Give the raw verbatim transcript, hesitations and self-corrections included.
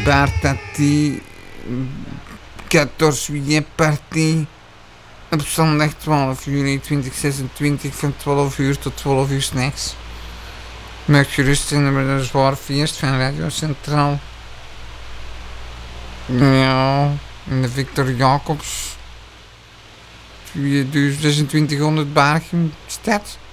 Bartati, catorze party. Op zondag twaalf juli twintig zesentwintig van twaalf uur tot twaalf uur 's nachts. Maak gerust in met een zwaar feest van Radio Centraal. Ja, in de Victor Jacobs. zesentwintighonderd Bargem stad.